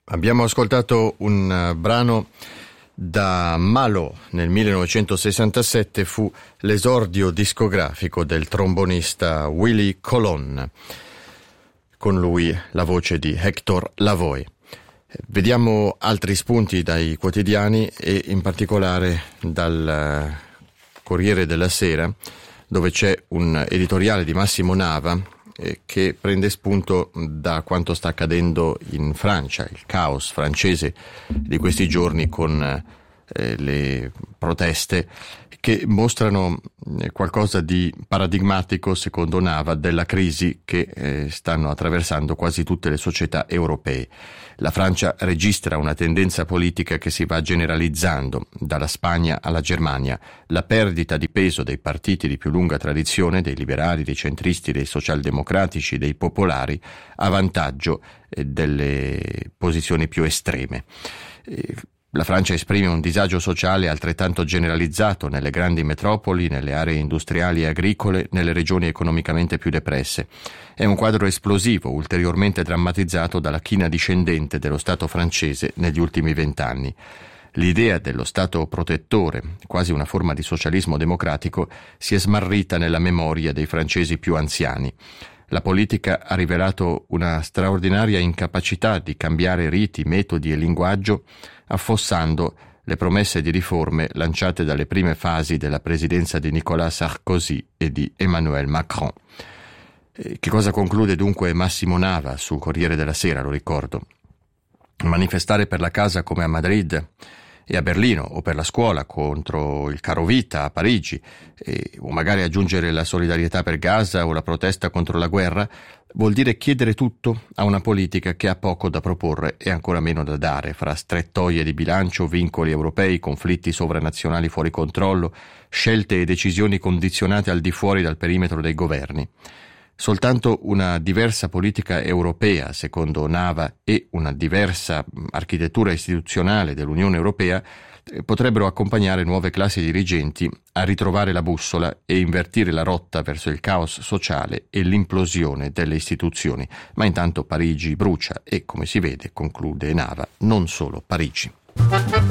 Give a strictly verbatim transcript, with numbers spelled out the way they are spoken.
Abbiamo ascoltato un uh, brano da Malo. Nel millenovecentosessantasette fu l'esordio discografico del trombonista Willie Colon, con lui la voce di Hector Lavoe. Vediamo altri spunti dai quotidiani e in particolare dal uh, Corriere della Sera, dove c'è un editoriale di Massimo Nava che prende spunto da quanto sta accadendo in Francia, il caos francese di questi giorni con eh, le proteste che mostrano qualcosa di paradigmatico, secondo Nava, della crisi che eh, stanno attraversando quasi tutte le società europee. La Francia registra una tendenza politica che si va generalizzando, dalla Spagna alla Germania, la perdita di peso dei partiti di più lunga tradizione, dei liberali, dei centristi, dei socialdemocratici, dei popolari, a vantaggio eh, delle posizioni più estreme. Eh, La Francia esprime un disagio sociale altrettanto generalizzato nelle grandi metropoli, nelle aree industriali e agricole, nelle regioni economicamente più depresse. È un quadro esplosivo, ulteriormente drammatizzato dalla china discendente dello Stato francese negli ultimi vent'anni. L'idea dello Stato protettore, quasi una forma di socialismo democratico, si è smarrita nella memoria dei francesi più anziani. La politica ha rivelato una straordinaria incapacità di cambiare riti, metodi e linguaggio, affossando le promesse di riforme lanciate dalle prime fasi della presidenza di Nicolas Sarkozy e di Emmanuel Macron. Che cosa conclude dunque Massimo Nava sul Corriere della Sera, lo ricordo? Manifestare per la casa come a Madrid e a Berlino, o per la scuola contro il carovita a Parigi, e, o magari aggiungere la solidarietà per Gaza o la protesta contro la guerra, vuol dire chiedere tutto a una politica che ha poco da proporre e ancora meno da dare, fra strettoie di bilancio, vincoli europei, conflitti sovranazionali fuori controllo, scelte e decisioni condizionate al di fuori dal perimetro dei governi. Soltanto una diversa politica europea, secondo Nava, e una diversa architettura istituzionale dell'Unione Europea potrebbero accompagnare nuove classi dirigenti a ritrovare la bussola e invertire la rotta verso il caos sociale e l'implosione delle istituzioni. Ma intanto Parigi brucia e, come si vede, conclude Nava, non solo Parigi.